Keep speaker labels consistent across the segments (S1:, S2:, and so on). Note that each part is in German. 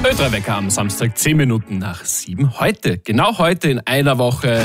S1: Ö3-Wecker am Samstag, 10 Minuten nach 7. Heute, genau heute in einer Woche.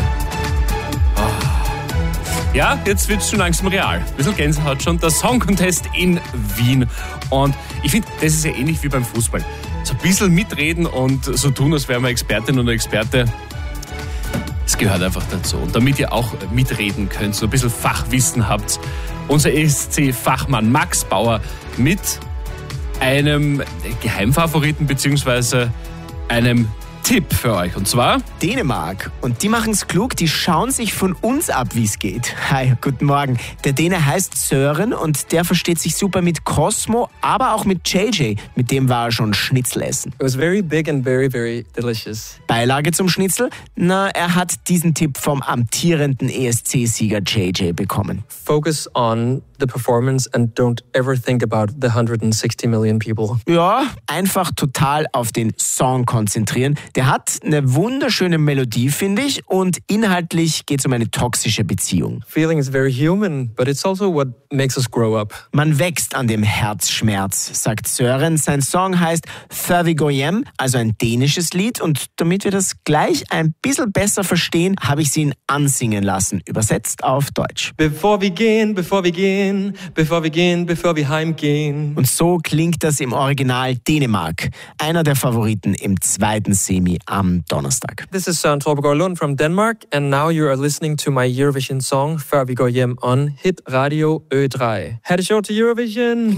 S1: Ja, jetzt wird es schon langsam real. Ein bisschen Gänsehaut schon. Der Song Contest in Wien. Und ich finde, das ist ja ähnlich wie beim Fußball. So ein bisschen mitreden und so tun, als wäre man Expertin oder Experte. Das gehört einfach dazu. Und damit ihr auch mitreden könnt, so ein bisschen Fachwissen habt, unser ESC-Fachmann Max Bauer mit einem Geheimfavoriten bzw. einem Tipp für euch. Und zwar
S2: Dänemark. Und die machen es klug, die schauen sich von uns ab, wie es geht. Hi, guten Morgen. Der Däne heißt Søren und der versteht sich super mit Cosmo, aber auch mit JJ. Mit dem war er schon Schnitzel essen.
S3: It was very big and very, very delicious.
S2: Beilage zum Schnitzel? Na, er hat diesen Tipp vom amtierenden ESC-Sieger JJ bekommen.
S3: Focus on the performance and don't ever think about the 160 million people.
S2: Ja, einfach total auf den Song konzentrieren. Der hat eine wunderschöne Melodie, finde ich, und inhaltlich geht es um eine toxische Beziehung.
S3: Feeling is very human, but it's also what makes us grow up.
S2: Man wächst an dem Herzschmerz, sagt Søren. Sein Song heißt Før vi går hjem, also ein dänisches Lied. Und damit wir das gleich ein bisschen besser verstehen, habe ich sie ihn ansingen lassen, übersetzt auf Deutsch.
S3: Bevor wir gehen, bevor wir gehen, bevor wir gehen, bevor wir heimgehen.
S2: Und so klingt das im Original Dänemark. Einer der Favoriten im zweiten Semi am Donnerstag.
S3: This is Søren Torbegaard Lund from Denmark and now you are listening to my Eurovision song Før vi går hjem on Hit Radio Ö3. Had a show to Eurovision.